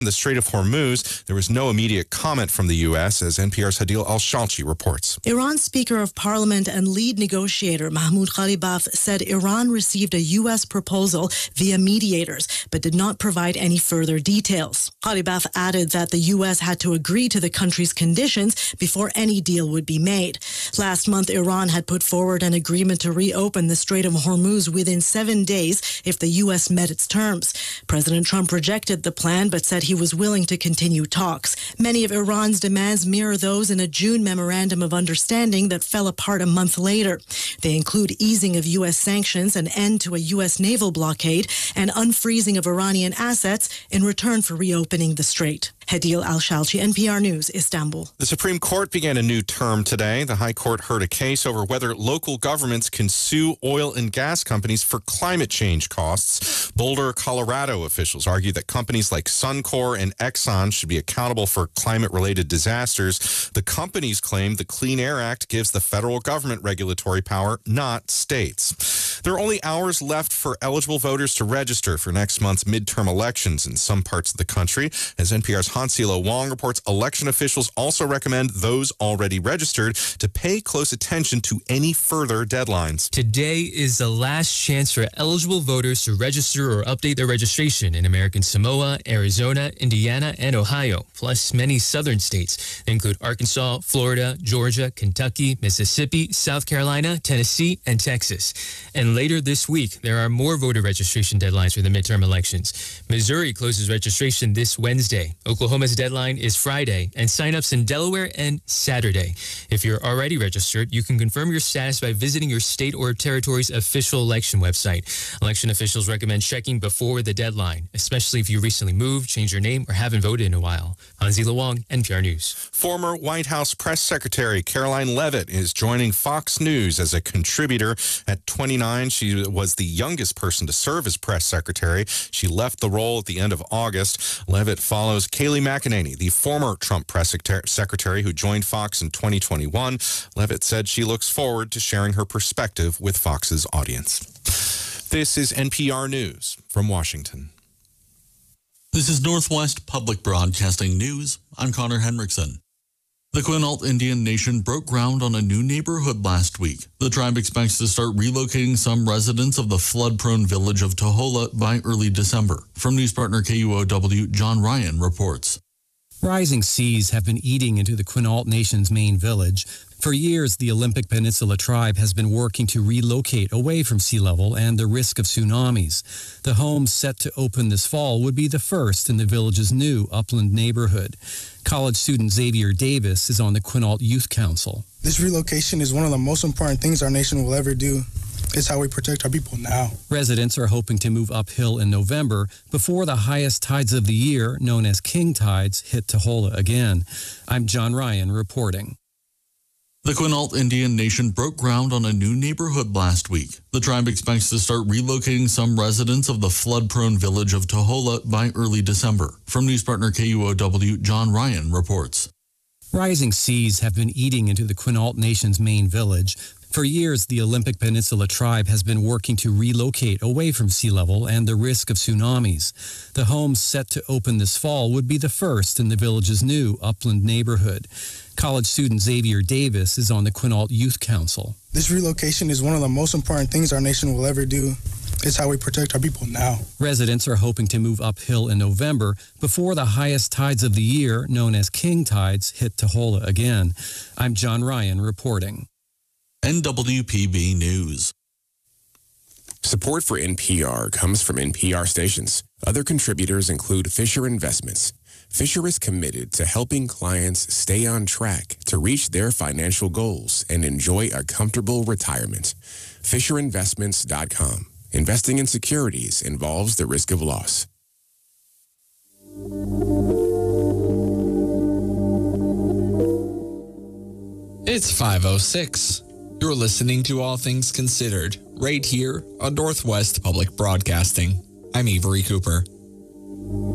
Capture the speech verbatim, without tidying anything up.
the Strait of Hormuz. There was no immediate comment from the U S, as N P R's Hadil Al-Shalchi reports. Iran's Speaker of Parliament and lead negotiator Mahmoud Ghalibaf said Iran received a U S proposal via mediators, but did not provide any further details. Ghalibaf added that the U S had to agree to the country's conditions before any deal would be made. Last month, Iran had put forward an agreement to reopen the Strait of Hormuz within seven days if the U S met its terms. President Trump rejected the plan, but said he was willing to continue talks. Many of Iran's demands mirror those in a June memorandum of understanding that fell apart a month later. They include easing of U S sanctions, an end to a U S naval blockade, and unfreezing of Iranian assets in return for reopening the strait. Hadil Al-Shalchi, N P R News, Istanbul. The Supreme Court began a new term today. The High Court heard a case over whether local governments can sue oil and gas companies for climate change costs. Boulder, Colorado officials argue that companies like Suncor and Exxon should be accountable for climate-related disasters. The companies claim the Clean Air Act gives the federal government regulatory power, not states. There are only hours left for eligible voters to register for next month's midterm elections in some parts of the country. As N P R's Hansilo Wong reports, election officials also recommend those already registered to pay close attention to any further deadlines. Today is the last chance for eligible voters to register or update their registration in American Samoa, Arizona, Indiana, and Ohio, plus many southern states. They include Arkansas, Florida, Georgia, Kentucky, Mississippi, South Carolina, Tennessee, and Texas. And later this week, there are more voter registration deadlines for the midterm elections. Missouri closes registration this Wednesday. Oklahoma's deadline is Friday, and sign-ups in Delaware and Saturday. If you're already registered, you can confirm your status by visiting your state or territory's official election website. Election officials recommend checking before the deadline, especially if you recently moved, changed your name, or haven't voted in a while. Hanzila Wong, N P R News. Former White House Press Secretary Caroline Leavitt is joining Fox News as a contributor. At twenty-nine, she was the youngest person to serve as press secretary. She left the role at the end of August. Leavitt follows Kayleigh McEnany, the former Trump press secretary who joined Fox in twenty twenty-one. Leavitt said she looks forward to sharing her perspective with Fox's audience. This is N P R News from Washington. This is Northwest Public Broadcasting News. I'm Connor Henriksen. The Quinault Indian Nation broke ground on a new neighborhood last week. The tribe expects to start relocating some residents of the flood-prone village of Tohola by early December. From news partner K U O W, John Ryan reports. Rising seas have been eating into the Quinault Nation's main village. For years, the Olympic Peninsula tribe has been working to relocate away from sea level and the risk of tsunamis. The homes set to open this fall would be the first in the village's new upland neighborhood. College student Xavier Davis is on the Quinault Youth Council. This relocation is one of the most important things our nation will ever do. It's how we protect our people now. Residents are hoping to move uphill in November before the highest tides of the year, known as king tides, hit Tohola again. I'm John Ryan reporting. The Quinault Indian Nation broke ground on a new neighborhood last week. The tribe expects to start relocating some residents of the flood-prone village of Tohola by early December. From news partner K U O W, John Ryan reports. Rising seas have been eating into the Quinault Nation's main village. For years, the Olympic Peninsula tribe has been working to relocate away from sea level and the risk of tsunamis. The homes set to open this fall would be the first in the village's new upland neighborhood. College student Xavier Davis is on the Quinault Youth Council. This relocation is one of the most important things our nation will ever do. It's how we protect our people now. Residents are hoping to move uphill in November before the highest tides of the year, known as king tides, hit Tohola again. I'm John Ryan reporting. N W P B News. Support for N P R comes from N P R stations. Other contributors include Fisher Investments. Fisher is committed to helping clients stay on track to reach their financial goals and enjoy a comfortable retirement. Fisher Investments dot com. Investing in securities involves the risk of loss. It's five oh six. You're listening to All Things Considered, right here on Northwest Public Broadcasting. I'm Avery Cooper.